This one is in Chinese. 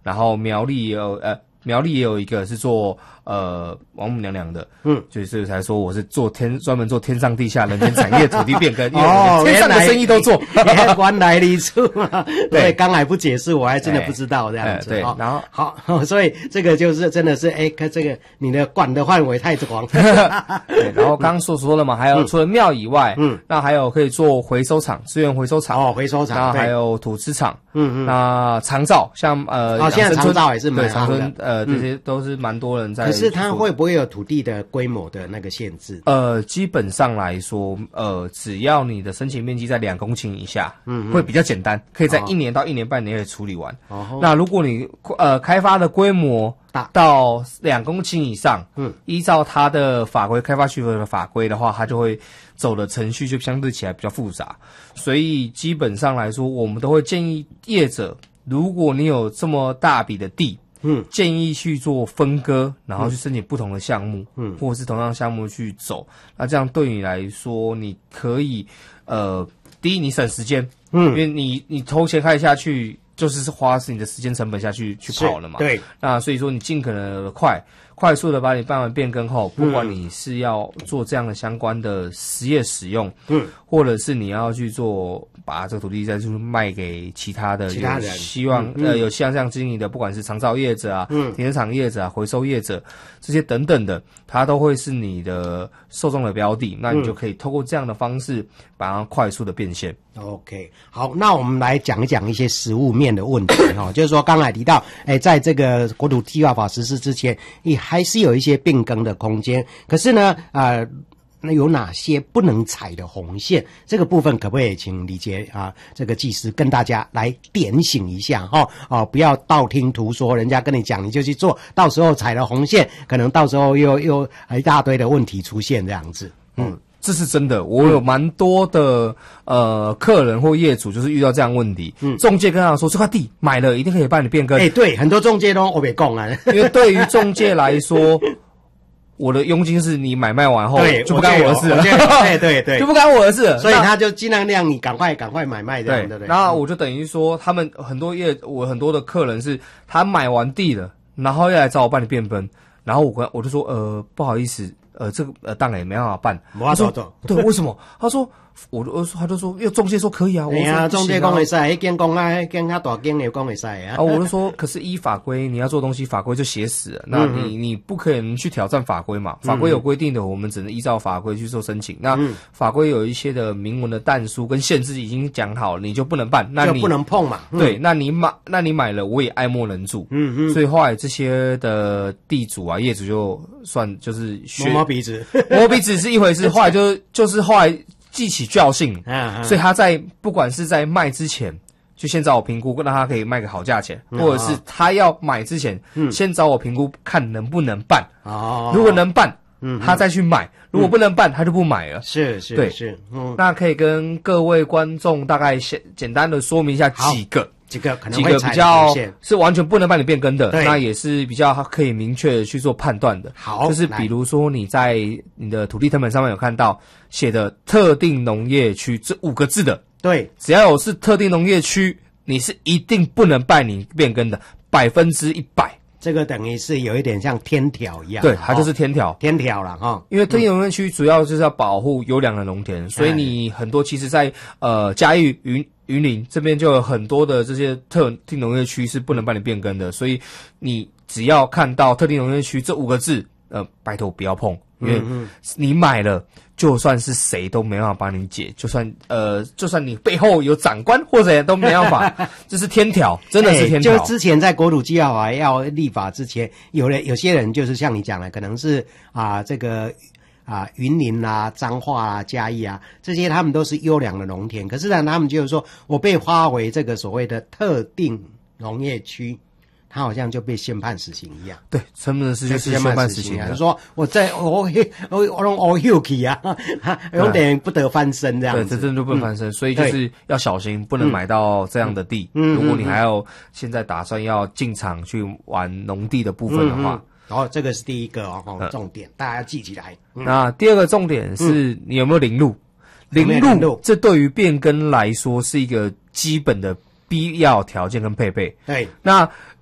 然后苗栗也有一个是做王母娘娘的，所以才说我是专门做天上地下人间产业土地变更，因为我天上的生意都做。 原来如此嘛，对，刚才不解释我还真的不知道这样子。 对，然后好，所以这个就是真的是看这个你的管的范围太广。 对，然后刚刚所说的嘛，还有除了庙以外，那还有可以做回收厂，资源回收厂， 回收厂， 然后还有土资厂，那长照，像现在长照也是蛮长春这些都是蛮多人在。 可是它会不会有土地的规模的那个限制？ 基本上来说，只要你的申请面积在2公顷以下，会比较简单，可以在1年到1年半内处理完。那如果你开发的规模到2公顷以上，依照它的法规开发许可的法规的话，它就会走的程序就相对起来比较复杂。所以基本上来说，我们都会建议业者，如果你有这么大笔的地，建议去做分割，然后去申请不同的项目，或者是同样的项目去走。那这样对你来说，你可以第一你省时间，因为你投钱开下去，就是花你的时间成本下去跑了嘛。 对。 那所以说你尽可能的快速的把你办完变更后，不管你是要做这样的相关的实业使用，或者是你要去做把这个土地再去卖给其他人，希望有像这样经营的，不管是长照业者啊、停车场业者啊、回收业者这些等等的，它都会是你的受众的标的，那你就可以透过这样的方式把它快速的变现。 OK， 好，那我们来讲一讲一些实务面的问题就是说刚才提到，在这个国土计划法实施之前，也还是有一些变更的空间。可是呢，那有哪些不能踩的红线？这个部分可不可以请李杰这个技师跟大家来点醒一下不要道听途说，人家跟你讲你就去做，到时候踩了红线，可能到时候又一大堆的问题出现这样子。 这是真的，我有蛮多的客人或业主就是遇到这样问题，仲介跟他说这块地买了一定可以帮你变更。 对，很多仲介都我没讲啊， 因为对于仲介来说，我的佣金是你买卖完后就不干我的事了， 对， 就不干我的事了， 所以他就尽量让你赶快买卖这样，对不对？ 然后我就等于说，他们我很多的客人是他买完地了，然后要来找我帮你变更，然后我就说不好意思。这个当然也没办法办。他说对，为什么？他说他就说，因为仲介说可以啊。 对啊，仲介讲会使，迄间公那间较大间的讲会使啊。 我就说，可是依法规，你要做东西，法规就写死了。那你不可能去挑战法规嘛？法规有规定的，我们只能依照法规去做申请。那法规有一些的明文的但书跟限制已经讲好了，你就不能办，那你就不能碰嘛。 对，那你买了，我也爱莫能助。所以后来这些的地主啊、业主就是摸鼻子， 摸鼻子是一回事，后来就是后来记起教训，所以他不管是在卖之前，就先找我评估，让他可以卖个好价钱，或者是他要买之前，先找我评估看能不能办。如果能办，他再去买；如果不能办，他就不买了。 是， 那可以跟各位观众大概简单的说明一下几个可能会比较是完全不能帮你变更的，那也是比较可以明确的去做判断的。 好， 就是比如说你在你的土地誊本上面有看到写的特定农业区这5个字的， 对， 只要有是特定农业区，你是一定不能办理变更的，100%。 这个等于是有一点像天条一样， 对，它就是天条了因为特定农业区主要就是要保护优良的农田，所以你很多其实在嘉义云林这边就有很多的这些特定农业区是不能帮你变更的，所以你只要看到特定农业区这5个字，拜托不要碰，因为你买了，就算是谁都没办法帮你解，就算你背后有长官或者都没办法，这是天条，真的是天条。 就之前在国土计划法要立法之前，有些人就是像你讲的，可能是这个。云林啊、彰化啊、嘉义啊，这些他们都是优良的农田，可是呢，他们就是说我被划为这个所谓的特定农业区，他好像就被宣判死刑一样。 对，真的是就是宣判死刑啊！说我弄all huky 啊，有点不得翻身这样子。 对，这真的就不能翻身，所以就是要小心，不能买到这样的地。如果你还要现在打算要进场去玩农地的部分的话。 这个是第一个重点，大家记起来。 那第二个重点是你有没有零路？零路这对于变更来说是一个基本的必要条件跟配备。 对， 那